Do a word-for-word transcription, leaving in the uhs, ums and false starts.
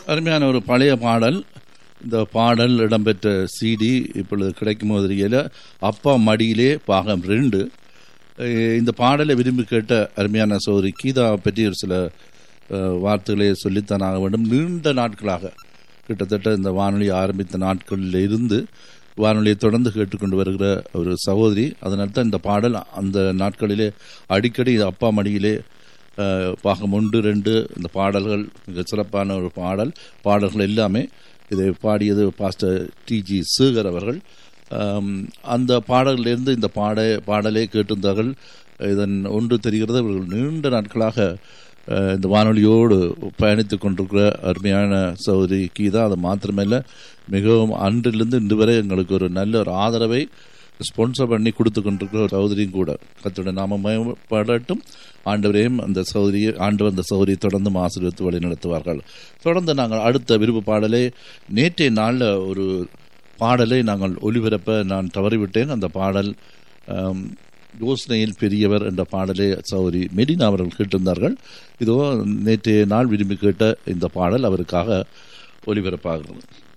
அருமையான ஒரு பழைய பாடல். இந்த பாடல் இடம்பெற்ற சிடி இப்பொழுது கிடைக்கும் போதில் அப்பா மடியிலே பாகம் ரெண்டு. இந்த பாடலை விரும்பி கேட்ட அருமையான சௌரி கீதா பற்றி ஒரு சில வார்த்தைகளை சொல்லித்தான் ஆக வேண்டும். நீண்ட நாட்களாக கிட்டத்தட்ட இந்த வானொலி ஆரம்பித்த நாட்களில் இருந்து வானொலியை தொடர்ந்து கேட்டுக்கொண்டு வருகிற ஒரு சகோதரி. அதனால தான் இந்த பாடல் அந்த நாட்களிலே அடிக்கடி அப்பா மடியிலே பாகம் ஒன்று ரெண்டு இந்த பாடல்கள் மிக சிறப்பான ஒரு பாடல். பாடல்கள் எல்லாமே இதை பாடியது பாஸ்டர் டிஜி சேகர் அவர்கள். அந்த பாடலிலிருந்து இந்த பாட பாடலை கேட்டிருந்தார்கள். இதன் ஒன்று தெரிகிறது, அவர்கள் நீண்ட நாட்களாக இந்த வானொலியோடு பயணித்து கொண்டிருக்கிற அருமையான சௌதரி கீதா. அது மாத்திரமல்ல, மிகவும் அன்றிலிருந்து இன்று வரை எங்களுக்கு ஒரு நல்ல ஒரு ஆதரவை ஸ்பான்சர் பண்ணி கொடுத்து கொண்டிருக்கிற ஒரு சௌதரியும் கூட. கர்த்தருடைய நாமம் மகிமைப்படட்டும். ஆண்டவரையும் அந்த சௌதரியை ஆண்டவர் அந்த சௌதரியை தொடர்ந்து ஆசீர்வதித்து வழி நடத்துவார்கள். தொடர்ந்து நாங்கள் அடுத்த விருப்ப பாடலை, நேற்றைய நாளில் ஒரு பாடலை நாங்கள் ஒலிபரப்ப நான் தவறிவிட்டேன். அந்த பாடல் யோசனையில் பெரியவர் என்ற பாடலை சௌரி மெடினா அவர்கள் கேட்டிருந்தார்கள். இதோ நேற்றைய நாள் விரும்பி கேட்ட இந்த பாடல் அவருக்காக ஒலிபரப்பாகிறது.